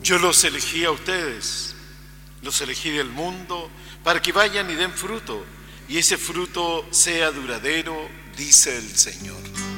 Yo los elegí a ustedes, los elegí del mundo, para que vayan y den fruto, y ese fruto sea duradero, dice el Señor.